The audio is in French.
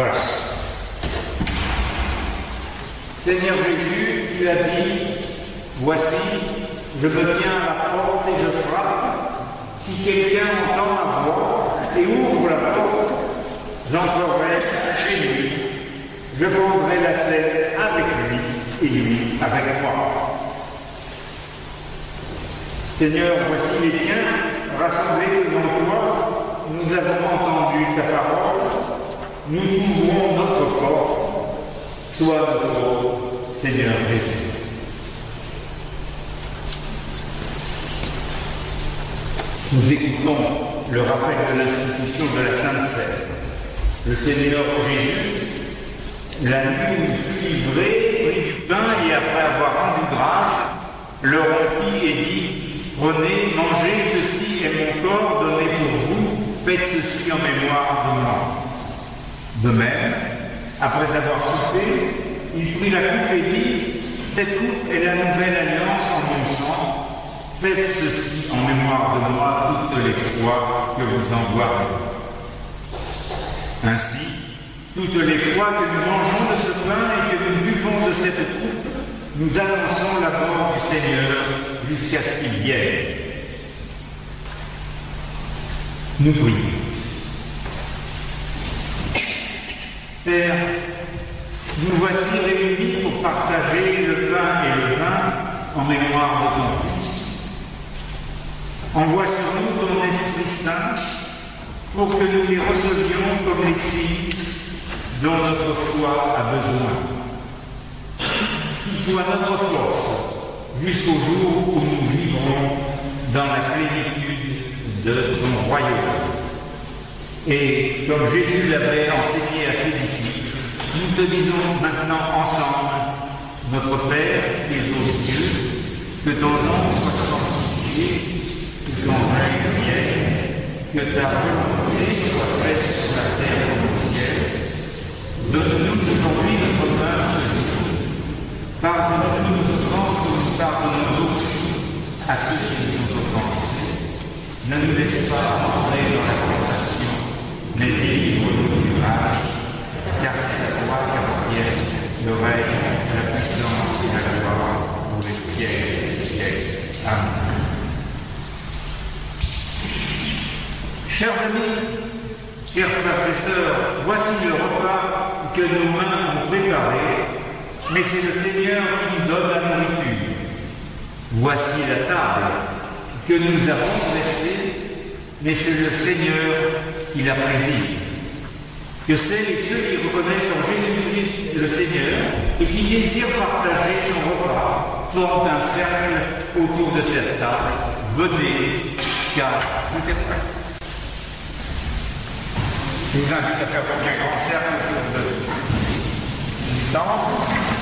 Voilà. Seigneur Jésus, tu as dit, voici, je me tiens à la porte et je frappe. Si quelqu'un entend ma voix et ouvre la porte, j'entrerai chez lui. Je prendrai la scène avec lui et lui avec moi. Seigneur, voici les tiens, rassemblés devant toi, nous avons entendu ta parole, nous ouvrons notre porte, sois notre Seigneur Jésus. Nous écoutons le rappel de l'institution de la Sainte Seine. Le Seigneur Jésus, la nuit où il fut livré, prit du pain et après avoir rendu grâce, le rompit et dit, prenez, mangez, ceci est mon corps donné pour vous, faites ceci en mémoire de moi. De même, après avoir soupé, il prit la coupe et dit, cette coupe est la nouvelle alliance en mon sang, faites ceci en mémoire de moi toutes les fois que vous en boirez. Ainsi, toutes les fois que nous mangeons de ce pain et que nous buvons de cette coupe, nous annonçons la mort du Seigneur jusqu'à ce qu'il vienne. Nous prions. Père, nous voici réunis pour partager le pain et le vin en mémoire de ton Fils. Envoie sur nous ton Esprit Saint pour que nous les recevions comme les signes dont notre foi a besoin. Qu'il soit notre force jusqu'au jour où nous vivrons dans la plénitude de ton royaume. Et comme Jésus l'avait enseigné à ses disciples, nous te disons maintenant ensemble, notre Père qui es aux cieux, que ton nom soit sanctifié, que ton règne vienne, que ta volonté soit faite sur la terre comme au ciel. Donne-nous aujourd'hui notre pain ce jour. Pardonne-nous nos offenses comme nous pardonnons aussi à ceux qui nous ont offensés. Ne nous laisse pas entrer dans la tentation, mais délivre-nous du mal, car c'est à toi qu'appartiennent le règne, la puissance et la gloire pour les siècles des siècles. Amen. Chers amis, chers frères et sœurs, voici le repas que nos mains ont préparé, mais c'est le Seigneur qui nous donne la nourriture. Voici la table que nous avons dressée, mais c'est le Seigneur qui la préside. Que celles et ceux qui reconnaissent en Jésus-Christ le Seigneur et qui désirent partager son repas forment un cercle autour de cette table. Venez, car tout est prêt. Je vous invite à faire donc un grand cercle autour de temps.